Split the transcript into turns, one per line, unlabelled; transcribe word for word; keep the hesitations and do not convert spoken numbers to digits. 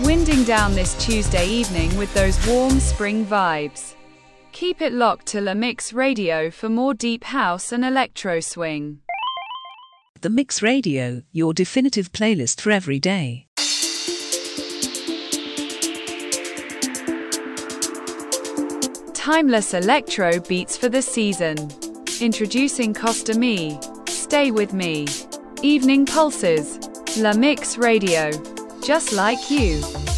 Winding down this Tuesday evening with those warm spring vibes. Keep it locked to La Mix Radio for more deep house and electro swing.
The Mix Radio, your definitive playlist for every day.
Timeless electro beats for the season. Introducing Costa Me, Stay With Me. Evening Pulses, La Mix Radio. Just like you.